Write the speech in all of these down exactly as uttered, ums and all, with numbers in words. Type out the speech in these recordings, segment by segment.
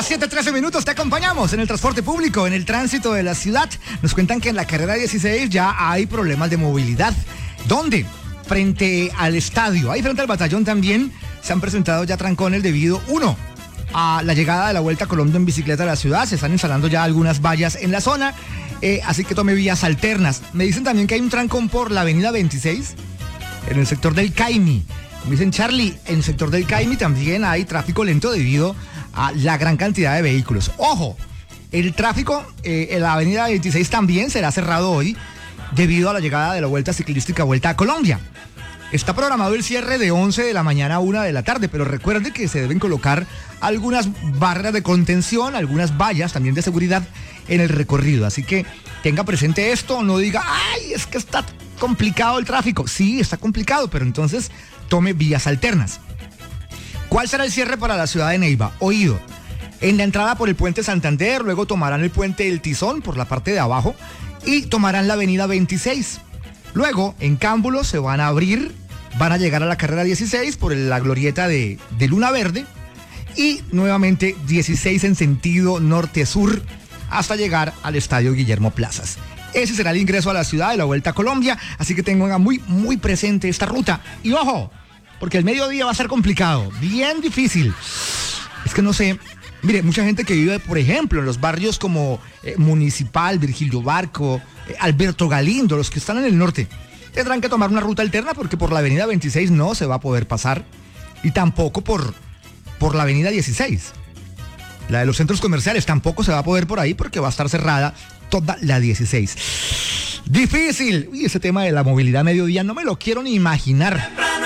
las siete trece minutos te acompañamos en el transporte público, en el tránsito de la ciudad. Nos cuentan que en la carrera dieciséis ya hay problemas de movilidad. ¿Dónde? Frente al estadio. Ahí frente al batallón también se han presentado ya trancones debido, uno, a la llegada de la Vuelta a Colombia en bicicleta a la ciudad. Se están instalando ya algunas vallas en la zona, eh, así que tome vías alternas. Me dicen también que hay un trancón por la avenida veintiséis, en el sector del Caimi. Me dicen, Charlie, en el sector del Caimi también hay tráfico lento debido a la gran cantidad de vehículos. ¡Ojo! El tráfico eh, en la avenida veintiséis también será cerrado hoy debido a la llegada de la Vuelta Ciclística Vuelta a Colombia. Está programado el cierre de once de la mañana a una de la tarde, pero recuerde que se deben colocar algunas barreras de contención, algunas vallas también de seguridad en el recorrido. Así que tenga presente esto, no diga, ¡ay, es que está complicado el tráfico! Sí, está complicado, pero entonces tome vías alternas. ¿Cuál será el cierre para la ciudad de Neiva? Oído, en la entrada por el puente Santander, luego tomarán el puente El Tizón por la parte de abajo y tomarán la avenida veintiséis. Luego, en Cámbulos se van a abrir, van a llegar a la carrera dieciséis por la glorieta de, de Luna Verde y nuevamente dieciséis en sentido norte-sur hasta llegar al estadio Guillermo Plazas. Ese será el ingreso a la ciudad de la Vuelta a Colombia, así que tengan muy, muy presente esta ruta. Y ojo, porque el mediodía va a ser complicado, bien difícil. Es que no sé, mire, mucha gente que vive, por ejemplo, en los barrios como eh, Municipal, Virgilio Barco, eh, Alberto Galindo, los que están en el norte, tendrán que tomar una ruta alterna porque por la avenida veintiséis no se va a poder pasar y tampoco por, por la avenida dieciséis. La de los centros comerciales tampoco se va a poder por ahí porque va a estar cerrada toda la dieciséis. Difícil. Uy, ese tema de la movilidad a mediodía no me lo quiero ni imaginar.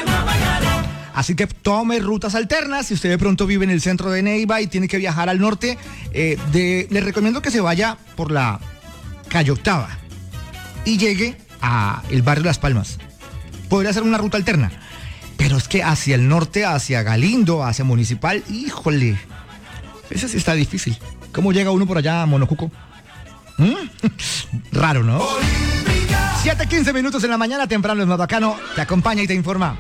Así que tome rutas alternas. Si usted de pronto vive en el centro de Neiva y tiene que viajar al norte, eh, de, le recomiendo que se vaya por la calle Octava y llegue a el barrio Las Palmas. Podría ser una ruta alterna, pero es que hacia el norte, hacia Galindo, hacia Municipal, híjole, ese sí está difícil. ¿Cómo llega uno por allá a Monocuco? ¿Mm? Raro, ¿no? siete quince minutos en la mañana, temprano es más bacano, te acompaña y te informa.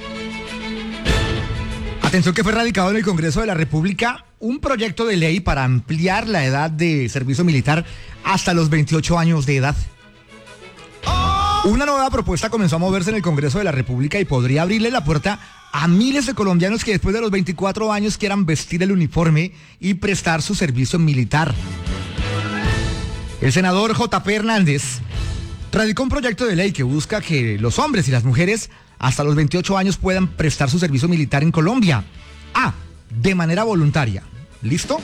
Atención que fue radicado en el Congreso de la República un proyecto de ley para ampliar la edad de servicio militar hasta los veintiocho años de edad. Una nueva propuesta comenzó a moverse en el Congreso de la República y podría abrirle la puerta a miles de colombianos que después de los veinticuatro años quieran vestir el uniforme y prestar su servicio militar. El senador J P Hernández radicó un proyecto de ley que busca que los hombres y las mujeres hasta los veintiocho años puedan prestar su servicio militar en Colombia. Ah, de manera voluntaria. ¿Listo?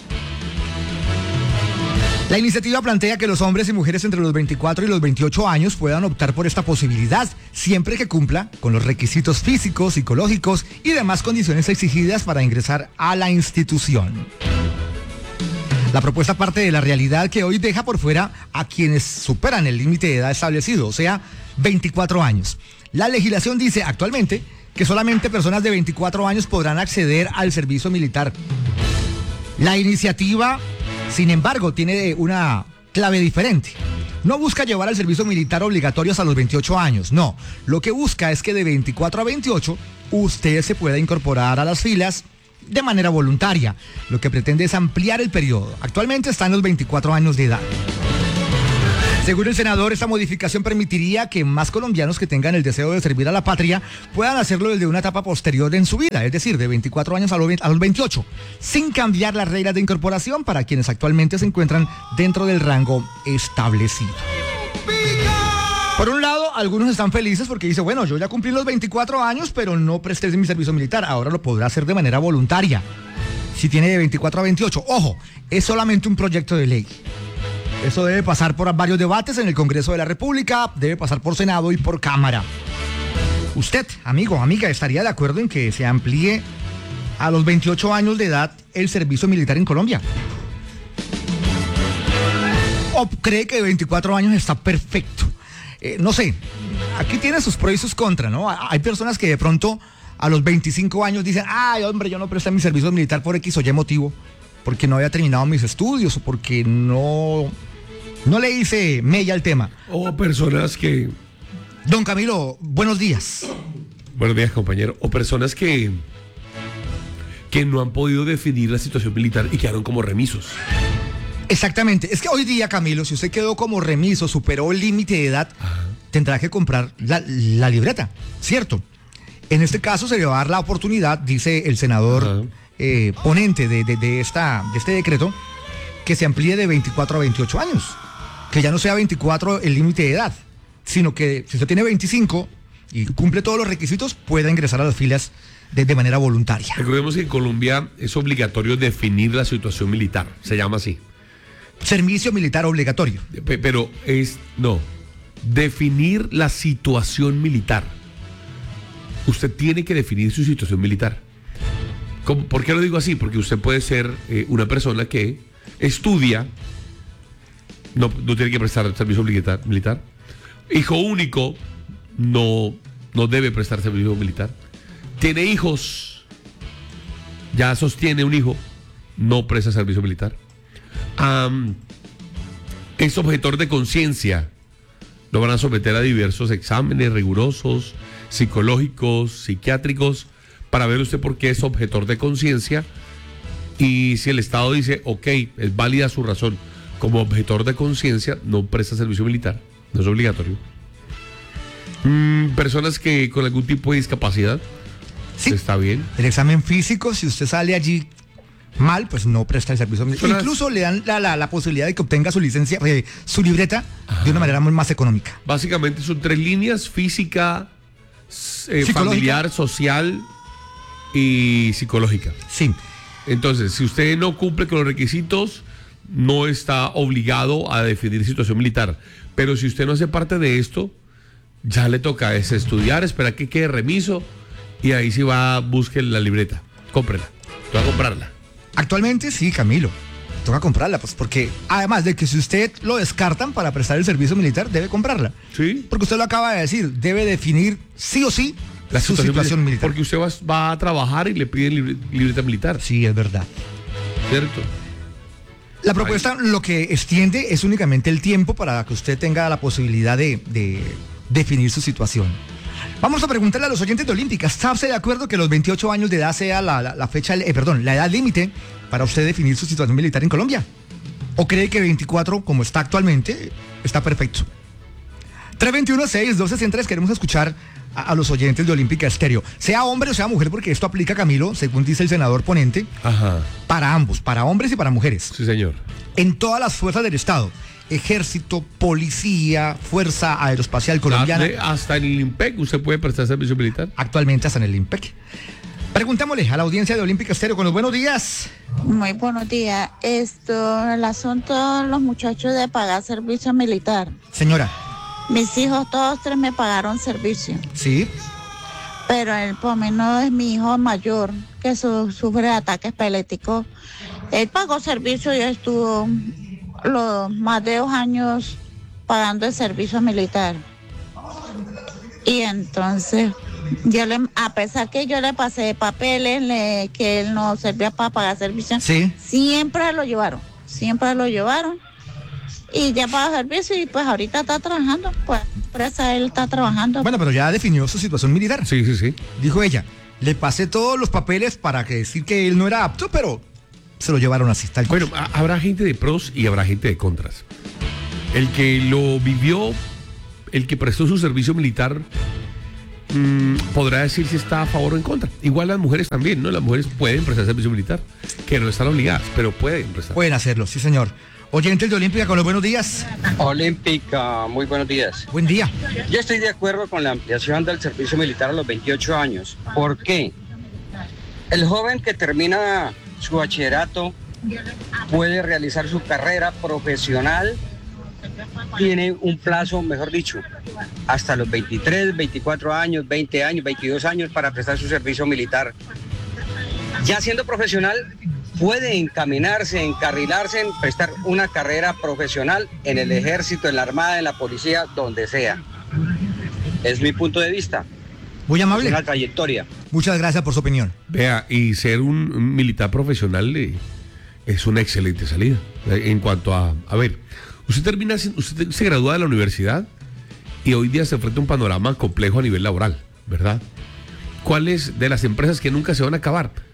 La iniciativa plantea que los hombres y mujeres entre los veinticuatro y los veintiocho años puedan optar por esta posibilidad, siempre que cumpla con los requisitos físicos, psicológicos y demás condiciones exigidas para ingresar a la institución. La propuesta parte de la realidad que hoy deja por fuera a quienes superan el límite de edad establecido, o sea, veinticuatro años. La legislación dice actualmente que solamente personas de veinticuatro años podrán acceder al servicio militar. La iniciativa, sin embargo, tiene una clave diferente. No busca llevar al servicio militar obligatorio hasta los veintiocho años, no. Lo que busca es que de veinticuatro a veintiocho usted se pueda incorporar a las filas de manera voluntaria. Lo que pretende es ampliar el periodo. Actualmente está en los veinticuatro años de edad. Según el senador, esta modificación permitiría que más colombianos que tengan el deseo de servir a la patria puedan hacerlo desde una etapa posterior en su vida, es decir, de veinticuatro años a los veintiocho, sin cambiar las reglas de incorporación para quienes actualmente se encuentran dentro del rango establecido. Por un lado, algunos están felices porque dicen, bueno, yo ya cumplí los veinticuatro años, pero no presté mi servicio militar, ahora lo podrá hacer de manera voluntaria, si tiene de veinticuatro a veintiocho. Ojo, es solamente un proyecto de ley. Eso debe pasar por varios debates en el Congreso de la República, debe pasar por Senado y por Cámara. Usted, amigo o amiga, ¿estaría de acuerdo en que se amplíe a los veintiocho años de edad el servicio militar en Colombia? ¿O cree que de veinticuatro años está perfecto? Eh, no sé, aquí tiene sus pros y sus contras, ¿no? Hay personas que de pronto a los veinticinco años dicen, ay, hombre, yo no presté mi servicio militar por X o Y motivo, porque no había terminado mis estudios o porque no... No le hice mella al tema. O personas que... Don Camilo, buenos días. Buenos días, compañero. O personas que que no han podido definir la situación militar y quedaron como remisos. Exactamente. Es que hoy día, Camilo, si usted quedó como remiso, superó el límite de edad, Ajá. tendrá que comprar la, la libreta, ¿cierto? En este caso se le va a dar la oportunidad, dice el senador eh, ponente de, de, de, esta, de este decreto, que se amplíe de veinticuatro a veintiocho años. Que ya no sea veinticuatro el límite de edad, sino que si usted tiene veinticinco y cumple todos los requisitos, pueda ingresar a las filas de, de manera voluntaria. Recordemos que en Colombia es obligatorio definir la situación militar, se llama así. Servicio militar obligatorio. Pero es, no, definir la situación militar. Usted tiene que definir su situación militar. ¿Cómo? ¿Por qué lo digo así? Porque usted puede ser eh, una persona que estudia, no, no tiene que prestar servicio militar, militar. Hijo único, no, no debe prestar servicio militar. Tiene hijos, ya sostiene un hijo, no presta servicio militar. Um, es objetor de conciencia, lo van a someter a diversos exámenes rigurosos, psicológicos, psiquiátricos, para ver usted por qué es objetor de conciencia, y si el Estado dice, ok, es válida su razón como objetor de conciencia, no presta servicio militar, no es obligatorio. Mm, personas que con algún tipo de discapacidad, sí, está bien. El examen físico, si usted sale allí mal, pues no presta el servicio militar. Las... Incluso le dan la, la, la posibilidad de que obtenga su licencia, eh, su libreta, Ajá. de una manera muy más económica. Básicamente son tres líneas: física, eh, familiar, social y psicológica. Sí. Entonces, si usted no cumple con los requisitos, no está obligado a definir situación militar. Pero si usted no hace parte de esto, ya le toca es estudiar, esperar que quede remiso, y ahí sí va, busque la libreta, cómprela, te va a comprarla. Actualmente sí, Camilo, toca comprarla, pues porque además de que si usted lo descartan para prestar el servicio militar, debe comprarla. Sí. Porque usted lo acaba de decir, debe definir sí o sí la su situación, situación militar. Porque usted va, va a trabajar y le piden libre, libreta militar. Sí, es verdad. ¿Cierto? La propuesta Ay. lo que extiende es únicamente el tiempo para que usted tenga la posibilidad de, de definir su situación. Vamos a preguntarle a los oyentes de Olímpica, ¿está usted de acuerdo que los veintiocho años de edad sea la, la, la fecha, eh, perdón, la edad límite para usted definir su situación militar en Colombia? ¿O cree que veinticuatro, como está actualmente, está perfecto? tres dos uno, seis uno dos, uno cero tres, queremos escuchar a, a los oyentes de Olímpica Estéreo, sea hombre o sea mujer, porque esto aplica, Camilo, según dice el senador ponente, Ajá. para ambos, para hombres y para mujeres. Sí, señor. En todas las fuerzas del Estado. Ejército, policía, Fuerza Aeroespacial Colombiana. Hasta en el IMPEC usted puede prestar servicio militar. Actualmente hasta en el IMPEC. Preguntémosle a la audiencia de Olímpica Estéreo con los buenos días. Muy buenos días. Esto, el asunto de los muchachos de pagar servicio militar. Señora. Mis hijos todos tres me pagaron servicio. Sí. Pero el por mí no es mi hijo mayor, que su, sufre de ataques epilépticos. Él pagó servicio y estuvo los más de dos años pagando el servicio militar. Y entonces, yo le, a pesar que yo le pasé papeles le, que él no servía para pagar servicio, sí, siempre lo llevaron, siempre lo llevaron. Y ya paga servicio y pues ahorita está trabajando, pues presa él está trabajando. Bueno, pero ya definió su situación militar. Sí, sí, sí. Dijo ella, le pasé todos los papeles para que decir que él no era apto, pero se lo llevaron así, tal Bueno, a, habrá gente de pros y habrá gente de contras. El que lo vivió, el que prestó su servicio militar, mmm, podrá decir si está a favor o en contra. Igual las mujeres también, ¿no? Las mujeres pueden prestar servicio militar, que no están obligadas, pero pueden prestar. Pueden hacerlo, sí, señor. Oyentes de Olímpica, con los buenos días. Olímpica, muy buenos días. Buen día. Yo estoy de acuerdo con la ampliación del servicio militar a los veintiocho años. ¿Por qué? El joven que termina su bachillerato puede realizar su carrera profesional, tiene un plazo, mejor dicho, hasta los veintitrés, veinticuatro años, veinte años, veintidós años para prestar su servicio militar. Ya siendo profesional, puede encaminarse, encarrilarse en prestar una carrera profesional en el ejército, en la armada, en la policía, donde sea. Es mi punto de vista. Muy amable. Es una trayectoria. Muchas gracias por su opinión. Vea, y ser un, un militar profesional eh, es una excelente salida. Eh, en cuanto a, a ver, usted termina, usted se gradúa de la universidad y hoy día se enfrenta a un panorama complejo a nivel laboral, ¿verdad? ¿Cuáles de las empresas que nunca se van a acabar?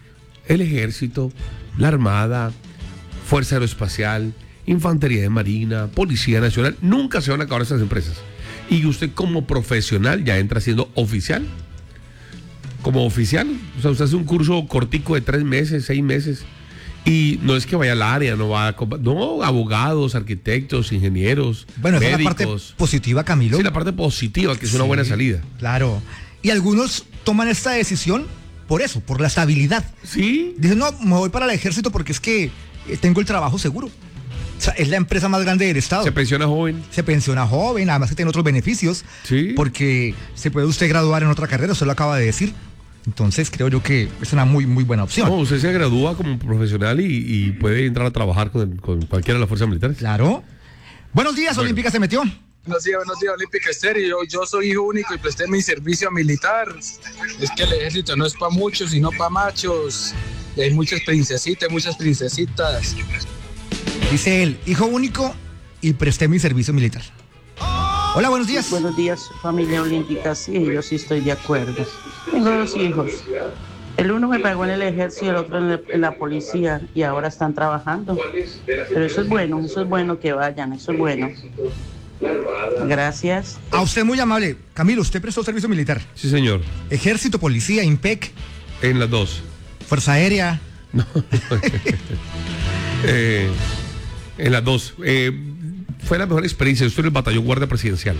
el ejército, la armada, Fuerza Aeroespacial, Infantería de Marina, Policía Nacional, nunca se van a acabar esas empresas. Y usted como profesional ya entra siendo oficial. Como oficial, o sea, usted hace un curso cortico de tres meses, seis meses. Y no es que vaya al área, no va a... No, abogados, arquitectos, ingenieros, bueno, esa médicos. es la parte positiva, Camilo. Sí, la parte positiva, que es sí, una buena salida. Claro. Y algunos toman esta decisión por eso, por la estabilidad. Sí. Dicen, no, me voy para el ejército porque es que tengo el trabajo seguro. O sea, es la empresa más grande del estado. Se pensiona joven. Se pensiona joven, además que tiene otros beneficios. Sí. Porque se puede usted graduar en otra carrera, usted lo acaba de decir. Entonces creo yo que es una muy, muy buena opción. No, usted se gradúa como profesional y, y puede entrar a trabajar con, con cualquiera de las fuerzas militares. Claro. Buenos días, Bueno. Olímpica se metió. Buenos días, buenos días, Olímpica Estéreo. Yo, yo soy hijo único y presté mi servicio militar. Es que el ejército no es para muchos, sino para machos. Y hay muchas princesitas, muchas princesitas. Dice él, hijo único y presté mi servicio militar. Hola, buenos días. Buenos días, familia olímpica. Sí, yo sí estoy de acuerdo. Tengo dos hijos. El uno me pagó en el ejército y el otro en, el, en la policía y ahora están trabajando. Pero eso es bueno, eso es bueno que vayan, eso es bueno. Gracias. A usted muy amable. Camilo, usted prestó servicio militar. Sí, señor. Ejército, policía, IMPEC, En las dos. Fuerza Aérea. No. eh, en las dos. Eh, fue la mejor experiencia. Yo estoy en el batallón guardia presidencial.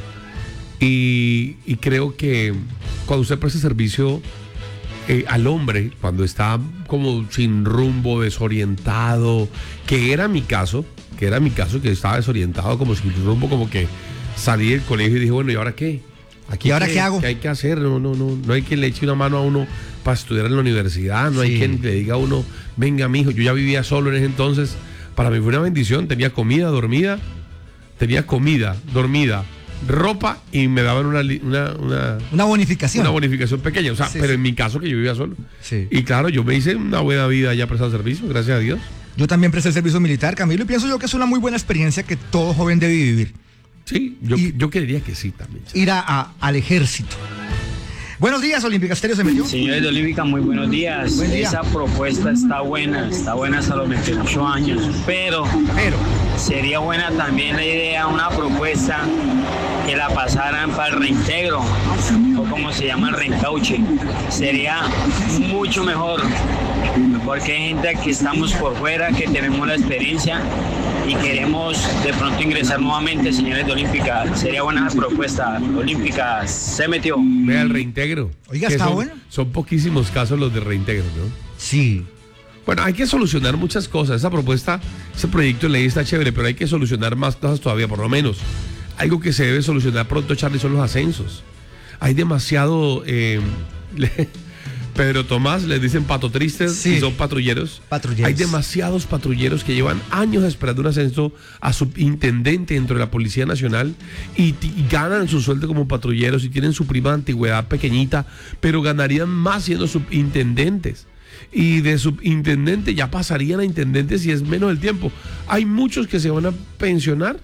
Y, y creo que cuando usted presta servicio eh, al hombre, cuando está como sin rumbo, desorientado, que era mi caso, que era mi caso, que estaba desorientado, como sin rumbo, como que salí del colegio y dije, bueno, ¿y ahora qué? Aquí ¿Y ahora qué hago? ¿Qué hay que hacer? No, no, no, no hay quien le eche una mano a uno para estudiar en la universidad, no hay Sí. quien le diga a uno, venga, mijo, yo ya vivía solo en ese entonces, para mí fue una bendición, tenía comida, dormida, tenía comida, dormida, ropa y me daban una, li- una, una, Una bonificación. una bonificación pequeña, o sea, Sí, pero sí. en mi caso que yo vivía solo. Sí. Y claro, yo me hice una buena vida ya prestando servicio, gracias a Dios. Yo también presté servicio militar, Camilo, y pienso yo que es una muy buena experiencia que todo joven debe vivir. Sí, yo, Y- yo creería que sí también. Ir a, a- al ejército. Buenos días, Olímpica Estéreo se metió. Señores de Olímpica, muy buenos días. Buen día. Esa propuesta está buena, está buena hasta los veintiocho años, pero Pero, sería buena también la idea, una propuesta que la pasaran para el reintegro, o como se llama el reencauche. Sería mucho mejor, porque hay gente que estamos por fuera, que tenemos la experiencia y queremos de pronto ingresar nuevamente, señores de Olímpica. Sería buena esa propuesta. Olímpica se metió. Vea el reintegro. Oiga, que está son, bueno. Son poquísimos casos los de reintegro, ¿no? sí. Bueno, hay que solucionar muchas cosas. Esa propuesta, ese proyecto de ley está chévere, pero hay que solucionar más cosas todavía, por lo menos. Algo que se debe solucionar pronto, Charlie, son los ascensos. Hay demasiado... eh, le- Pedro Tomás, les dicen pato tristes, Sí. y son patrulleros. Patrulleros. Hay demasiados patrulleros que llevan años esperando un ascenso a subintendente dentro de la Policía Nacional y, ti- y ganan su sueldo como patrulleros y tienen su prima de antigüedad pequeñita, pero ganarían más siendo subintendentes. Y de subintendente ya pasarían a intendentes si es menos el tiempo. Hay muchos que se van a pensionar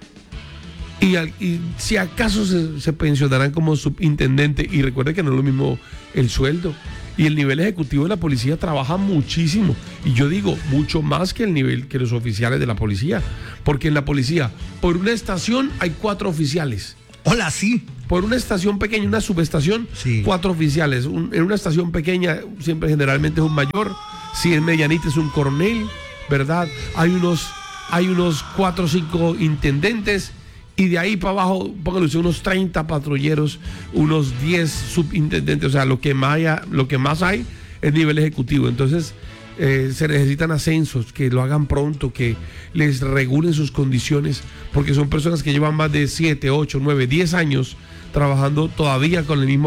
y, al- y si acaso se, se pensionarán como subintendente. Y recuerde que no es lo mismo el sueldo. Y el nivel ejecutivo de la policía trabaja muchísimo. Y yo digo, mucho más que el nivel que los oficiales de la policía. Porque en la policía, por una estación hay cuatro oficiales. Hola, sí. Por una estación pequeña, una subestación, Sí. cuatro oficiales. Un- en una estación pequeña, siempre generalmente es un mayor. Si es medianita, es un coronel, ¿verdad? Hay unos, hay unos cuatro o cinco intendentes. Y de ahí para abajo, póngale usted unos treinta patrulleros, unos diez subintendentes. O sea, lo que más, haya, lo que más hay es nivel ejecutivo. Entonces, eh, se necesitan ascensos, que lo hagan pronto, que les regulen sus condiciones, porque son personas que llevan más de siete, ocho, nueve, diez años trabajando todavía con el mismo